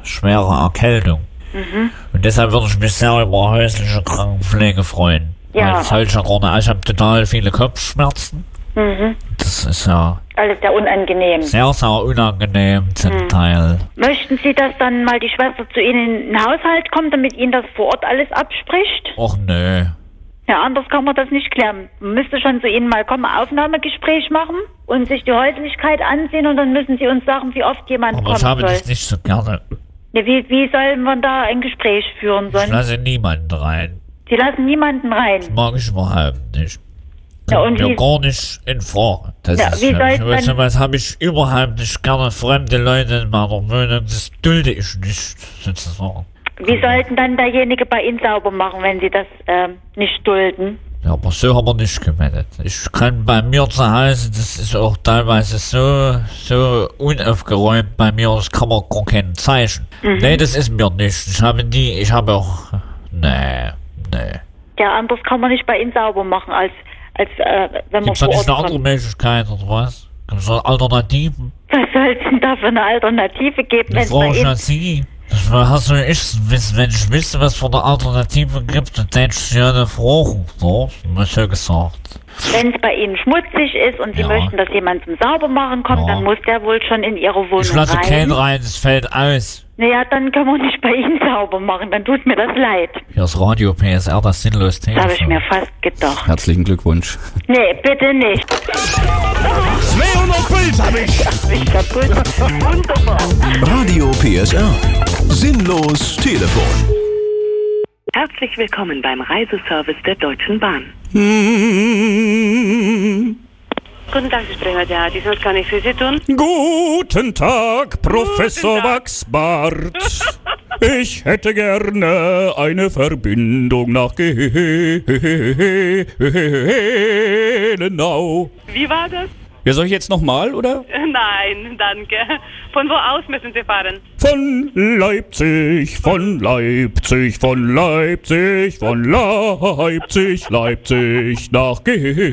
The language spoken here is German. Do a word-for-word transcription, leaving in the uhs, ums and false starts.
schwere Erkältung. Mhm. Und deshalb würde ich mich sehr über häusliche Krankenpflege freuen. Ja. Weil solche Gründe, ich habe total viele Kopfschmerzen. Mhm. Das ist ja Alles sehr unangenehm. sehr, sehr unangenehm zum Mhm. Teil. Möchten Sie, dass dann mal die Schwester zu Ihnen in den Haushalt kommt, damit Ihnen das vor Ort alles abspricht? Och nö. Ja, anders kann man das nicht klären. Man müsste schon zu Ihnen mal kommen, Aufnahmegespräch machen und sich die Häuslichkeit ansehen und dann müssen Sie uns sagen, wie oft jemand Aber kommen ich habe soll. das nicht so gerne. Ja, wie, wie soll man da ein Gespräch führen Ich sollen? lasse niemanden rein. Sie lassen niemanden rein. Mag ich überhaupt nicht. Ja, Kommt und mir wie- gar nicht in vor. Das Ja, ist wie für soll mich, es weißt du denn- was, habe ich überhaupt nicht gerne fremde Leute in meiner Wohnung. Das dulde ich nicht, sozusagen. Wie sollten dann derjenige bei Ihnen sauber machen, wenn Sie das ähm, nicht dulden? Ja, aber so haben wir nicht gemeldet. Ich kann bei mir zu Hause, das ist auch teilweise so, so unaufgeräumt bei mir, das kann man gar kein Zeichen. Mhm. Nee, das ist mir nicht. Ich habe die, ich habe auch, nee, nee. Ja, anders kann man nicht bei Ihnen sauber machen, als, als äh, wenn man Gibt's da vor nicht Ort eine andere kommt. Möglichkeit oder was? Gibt's da Alternativen? Was soll es denn da für eine Alternative geben, wenn Das es bei frage ich Ihnen... an Sie. Das war, hast du ich wissen, wenn ich wüsste, was für eine Alternative gibt, dann hätte ich ja eine Frage, so, mal so gesagt. Wenn es bei Ihnen schmutzig ist und Sie Ja. möchten, dass jemand zum Saubermachen kommt, Ja. dann muss der wohl schon in Ihre Wohnung Ich lasse rein. keinen rein, das fällt aus. Naja, dann können wir nicht bei Ihnen sauber machen, dann tut mir das leid. Hier ist Radio P S R, das sinnlos Das habe ich Telefon. mir fast gedacht. Herzlichen Glückwunsch. Nee, bitte nicht. zweihundert Puls hab ich. Ich kaputt. Wunderbar. Radio P S R. Sinnlos Telefon. Herzlich willkommen beim Reiseservice der Deutschen Bahn. Guten Tag, Sie sprechen mit der Adi. Was kann ich für Sie tun? Guten Tag, Professor Guten Tag. Wachsbart. Ich hätte gerne eine Verbindung nach Gelenau. Wie war das? Ja, soll ich jetzt nochmal, oder? Nein, danke. Von wo aus müssen Sie fahren? Von Leipzig, von Leipzig, von Leipzig, von Leipzig, Leipzig nach Gelenau.